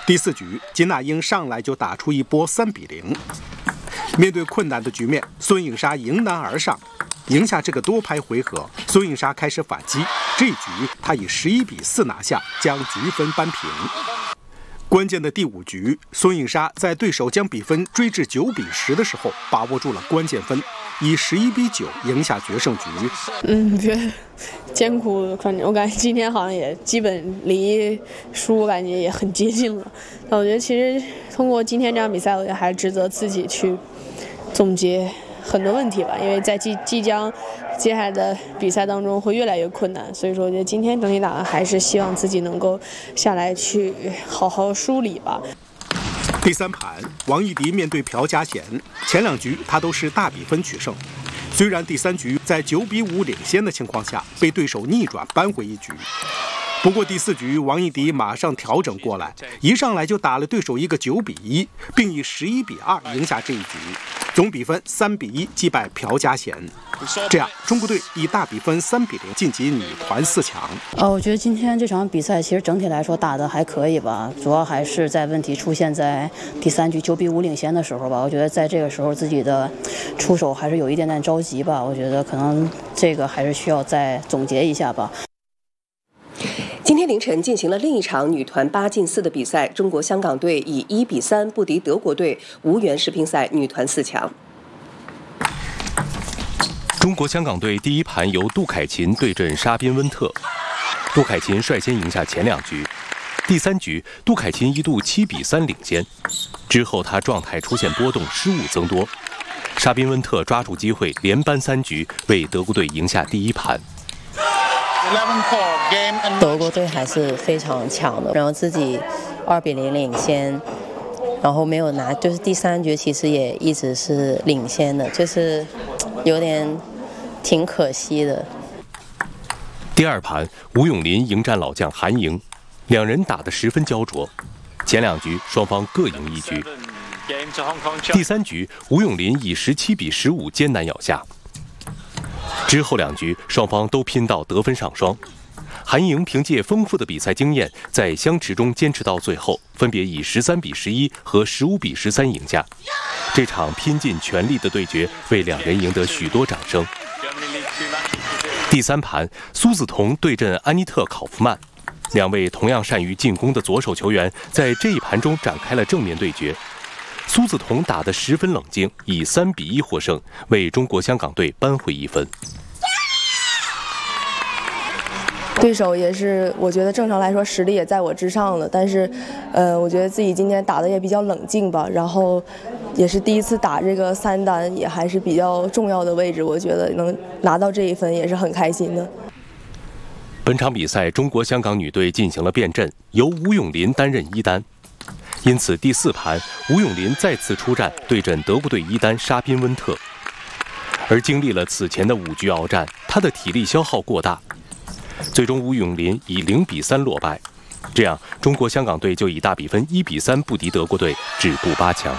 第4局，金娜英上来就打出一波3-0。面对困难的局面，孙颖莎迎难而上，赢下这个多拍回合。孙颖莎开始反击，这一局她以11-4拿下，将局分扳平。关键的第5局，孙颖莎在对手将比分追至9-10的时候，把握住了关键分，以11-9赢下决胜局。 觉得艰苦，反正我感觉今天好像也基本离输，我感觉也很接近了。但我觉得其实通过今天这场比赛，我觉得还是值得自己去总结很多问题吧，因为在即将接下来的比赛当中会越来越困难，所以说我觉得今天整体打完还是希望自己能够下来去好好梳理吧。 第3盘，王艺迪面对朴嘉贤，前2局他都是大比分取胜。虽然第3局在9-5领先的情况下被对手逆转扳回一局，不过第4局王艺迪马上调整过来，一上来就打了对手一个9-1，并以11-2赢下这一局，总比分3-1击败朴嘉贤。这样，中国队以大比分3-0晋级女团4强。 我觉得今天这场比赛其实整体来说打得还可以吧，主要还是在问题出现在第3局9-5领先的时候吧。我觉得在这个时候自己的出手还是有一点点着急吧，我觉得可能这个还是需要再总结一下吧。 今天凌晨进行了另一场女团8进4的比赛，中国香港队以1-3不敌德国队，无缘世乒赛女团4强。 中国香港队第1盘由杜凯琴对阵沙宾温特，杜凯琴率先赢下前2局。第3局，杜凯琴一度7-3领先，之后她状态出现波动，失误增多。沙宾温特抓住机会连扳3局，为德国队赢下第1盘。 德国队还是非常强的，然后自己2-0领先，然后没有拿，就是第3局其实也一直是领先的，就是有点挺可惜的。 第2盘，吴永林迎战老将韩莹，两人打得十分焦灼，前2局双方各赢1局。第3局，吴永林以17-15艰难咬下。之后2局，双方都拼到得分上双。韩莹凭借丰富的比赛经验，在相持中坚持到最后，分别以13-11和15-13赢下。这场拼尽全力的对决，为两人赢得许多掌声。第3盘，苏梓彤对阵安妮特·考夫曼，两位同样善于进攻的左手球员在这一盘中展开了正面对决。苏梓彤打得十分冷静，以3-1获胜，为中国香港队扳回1分。 对手也是，我觉得正常来说实力也在我之上了，但是，我觉得自己今天打的也比较冷静吧，然后也是第一次打这个3单，也还是比较重要的位置，我觉得能拿到这1分也是很开心的。 本场比赛，中国香港女队进行了变阵，由吴永林担任1单，因此第4盘，吴永林再次出战对阵德国队1单沙宾温特，而经历了此前的5局鏖战，他的体力消耗过大。最终，吴永林以0-3落败，这样中国香港队就以大比分1-3不敌德国队，止步8强。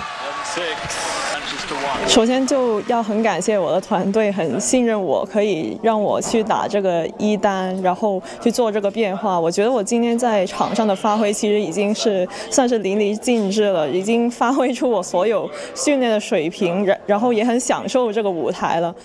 首先就要很感谢我的团队，很信任我，可以让我去打这个1单，然后去做这个变化。我觉得我今天在场上的发挥其实已经是算是淋漓尽致了，已经发挥出我所有训练的水平，然后也很享受这个舞台了。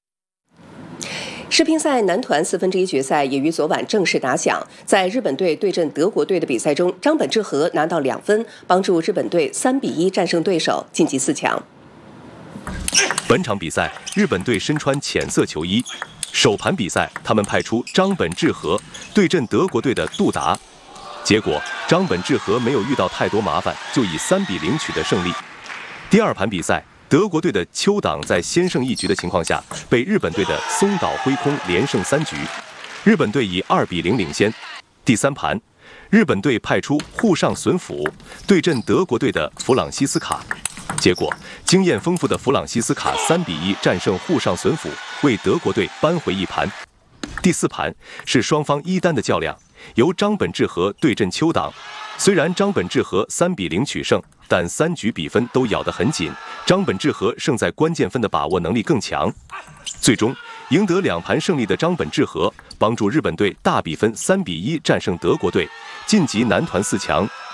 世乒赛男团1/4决赛也于昨晚正式打响。在日本队对阵德国队的比赛中，张本智和拿到2分，帮助日本队3-1战胜对手，晋级4强。 本场比赛，日本队身穿浅色球衣，首盘比赛他们派出张本智和对阵德国队的杜达，结果张本智和没有遇到太多麻烦，就以3-0取得胜利。第2盘比赛，德国队的邱党在先胜1局的情况下，被日本队的松岛辉空连胜3局，日本队以2-0领先。第3盘，日本队派出户上隼辅对阵德国队的弗朗西斯卡，结果经验丰富的弗朗西斯卡3-1战胜户上隼辅，为德国队扳回1盘。第4盘是双方1单的较量，由张本智和对阵邱党。虽然张本智和3-0取胜，但3局比分都咬得很紧，张本智和胜在关键分的把握能力更强。最终赢得2盘胜利的张本智和，帮助日本队大比分3-1战胜德国队，晋级男团4强，